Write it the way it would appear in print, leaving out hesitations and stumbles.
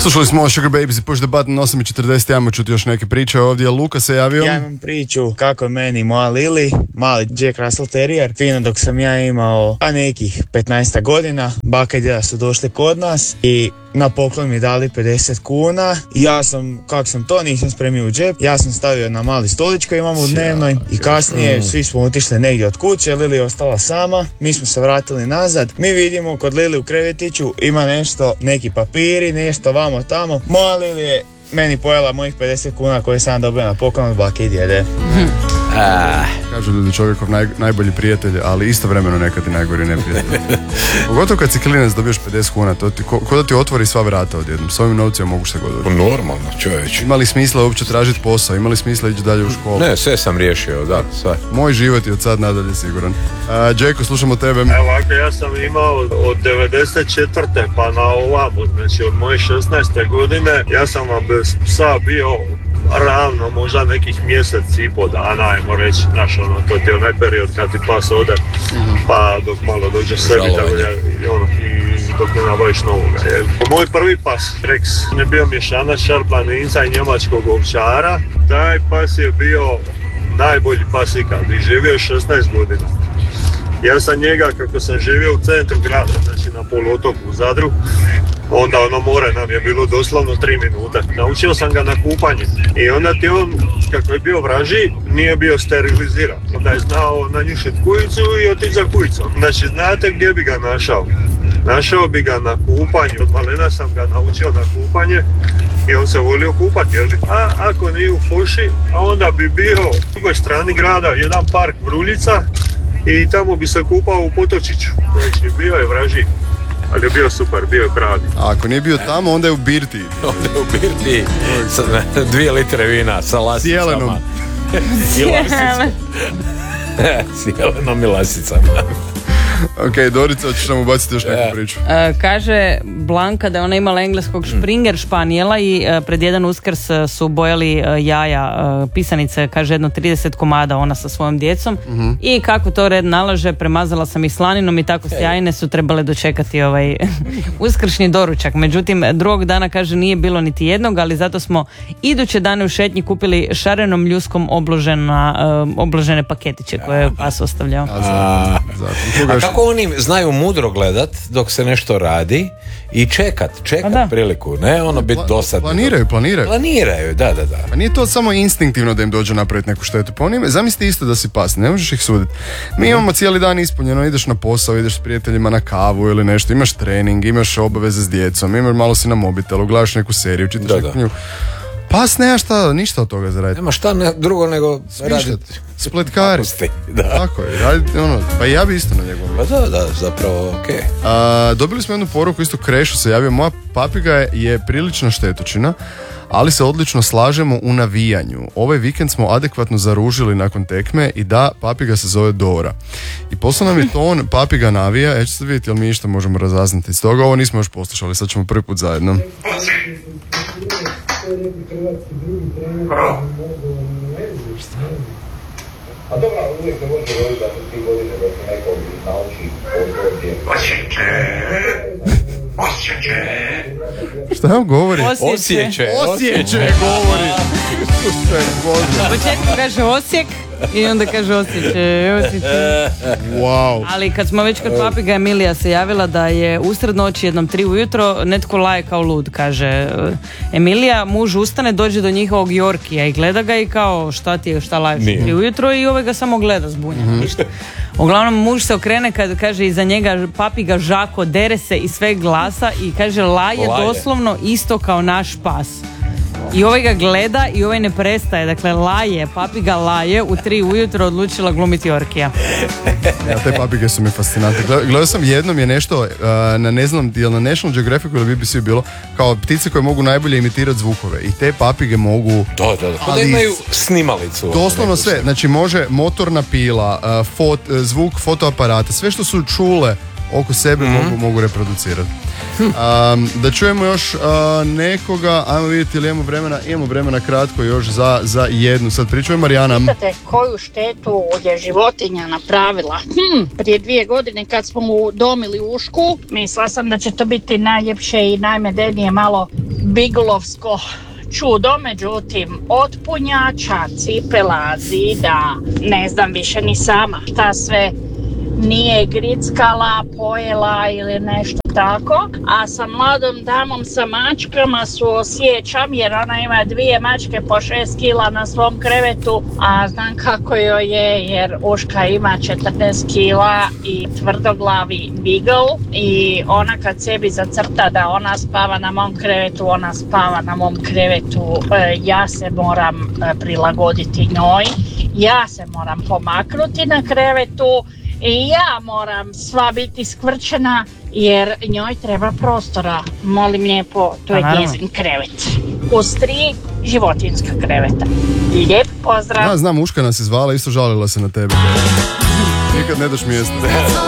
Slušali smo Sugar Babies i Push the Button 8:40, ajmo čuti još neke priče ovdje. Luka se javio. Ja imam priču kako meni moja Lili, mali Jack Russell Terrier, fino dok sam ja imao nekih 15 godina, baka i djeda su došli kod nas i na poklon mi dali 50 kuna i ja sam, kak sam to nisam spremio u džep, ja sam stavio na mali stolić koji imamo u dnevnoj i kasnije svi smo otišli negdje od kuće, Lili je ostala sama, mi smo se vratili nazad, mi vidimo kod Lili u krevetiću ima nešto, neki papiri, nešto vamo tamo, moja Lili je meni pojela mojih 50 kuna koje sam dobio na poklon od bake i djede. Kažu ljudi čovjekov najbolji prijatelj, ali istovremeno nekad i najgori neprijatelj. Pogotovo kad si klinac dobiješ 50 kuna, to ti ko da ti otvori sva vrata odjednom. S ovim novcima mogu šta god odjeti. Normalno, čovječ. Ima li smisla uopće tražiti posao? Ima li smisla ići dalje u školu? Ne, sve sam riješio, da, sve. Moj život je od sad nadalje siguran. Džeko, slušamo tebe. Ovako, ja sam imao od 94. pa na ovamo, znači od moje 16. godine, ja sam bez psa bio ravno možda nekih mjesec i po dana, ajmo reći, znaš, ono, to ti je onaj period kad ti pas ode, pa dok malo dođe sebi, tako da, i dok ne nabaviš novoga. Moj prvi pas, Rex, je bio mješanac šarplaninca i njemačkog ovčara, taj pas je bio najbolji pas ikad i živio je 16 godina. Ja sam njega, kako sam živio u centru grada, znači na poluotoku u Zadru, onda ono more nam je bilo doslovno 3 minute. Naučio sam ga na kupanje i onda ti on, kako je bio vraži, nije bio steriliziran. Onda je znao nanjušiti kujicu i otići za kujicom. Znači, znate gdje bi ga našao? Našao bi ga na kupanju. Od malena sam ga naučio na kupanje i on se volio kupati. A ako nije u Foši, a onda bi bio u drugoj strani grada jedan park Vruljica i tamo bi se kupao u Potočiću. Znači, bio je vraži. Ali je bio super, bio je pravi. A ako nije bio tamo, onda je u birti. Onda je u birti sa 2 litre vina sa lasicama. Sjelenom. Sjelenom i lasicama. Ok, Dorica, hoćeš nam ubaciti još neku priču? Kaže Blanka da je ona imala engleskog Springer španijela i pred jedan Uskrs su bojali jaja pisanice, kaže jedno 30 komada ona sa svojom djecom i kako to red nalaže, premazala sam ih slaninom i tako sjajne su trebale dočekati ovaj uskršnji doručak. Međutim, drugog dana kaže nije bilo niti jednog, ali zato smo iduće dane u šetnji kupili šarenom ljuskom obložene paketiće koje je pas ostavljao. A kako oni znaju mudro gledat dok se nešto radi i čekat priliku, ne ono biti dosadno. Planiraju, da. Pa nije to samo instinktivno da im dođe napraviti neku štetu. Pa oni, zamisli isto da si pas, ne možeš ih suditi. Mi imamo cijeli dan ispunjeno, ideš na posao, ideš s prijateljima na kavu ili nešto, imaš trening, imaš obaveze s djecom, imaš malo si na mobitelu, gledaš neku seriju, čitaš neku knjigu. Pas nema ništa od toga za raditi. Nema šta drugo nego raditi. Spletkari. Tako je, raditi ono, pa i ja bi isto na njegovom. Pa da, zapravo, okej. Dobili smo jednu poruku, isto Krešu se javio, moja papiga je prilična štetočina, ali se odlično slažemo u navijanju. Ovaj vikend smo adekvatno zaružili nakon tekme i da, papiga se zove Dora. I poslao nam je ton, papiga navija, ćete vidjeti jel mi išta možemo razaznati iz toga, ovo nismo još poslušali, sad ćemo prvi put zajedno. A dobro, uvijek ne može govoriti da su ti godine da se neko nauči Osjeće. Šta vam govori? Osjeće govori. Na početku kaže Osijek i onda kaže Osjeće. Wow. Ali kad smo već kod papiga, Emilija se javila da je usred noći jednom 3 ujutro netko laje kao lud, kaže Emilija, muž ustane, dođe do njihovog Yorkija i gleda ga i kao šta laješ 3 ujutro i ovaj ga samo gleda zbunjen. Uglavnom muž se okrene kad kaže iza njega papiga Žako, dere se iz sveg glasa i kaže laje doslovno isto kao naš pas. I ovaj ga gleda i ovaj ne prestaje, dakle laje, papiga laje, u 3 ujutro odlučila glumiti Yorkija. Ja, te papige su mi fascinantne. Gledao sam jednom je nešto na ne znam, jel na National Geographicu ili BBC bilo, kao ptice koje mogu najbolje imitirati zvukove i te papige mogu... Da. Pa da imaju snimalicu. Doslovno sve, znači može motorna pila, zvuk fotoaparata, sve što su čule oko sebe mogu reproducirati. Da čujemo još nekoga, ajmo vidjeti ili imamo vremena kratko još za jednu. Sad pričuje Marijana. Pitate koju štetu je životinja napravila? Prije 2 godine kad smo mu domili ušku, mislila sam da će to biti najljepše i najmedenije malo biglovsko čudo, međutim od punjača, cipela, zida, ne znam više ni sama šta sve nije grickala, pojela ili nešto tako, a sa mladom damom sa mačkama suosjećam jer ona ima 2 mačke po 6 kila na svom krevetu, a znam kako joj je jer Uška ima 14 kila i tvrdoglavi beagle i ona kad sebi zacrta da ona spava na mom krevetu, ona spava na mom krevetu, ja se moram prilagoditi njoj, ja se moram pomaknuti na krevetu i ja moram sva biti skvrčena jer njoj treba prostora. Molim lijepo, to je njezin krevet. Uz 3 životinjska kreveta. Lijep pozdrav. Ja znam, Uška nas je zvala, isto žalila se na tebe. Nikad ne daš mjesto.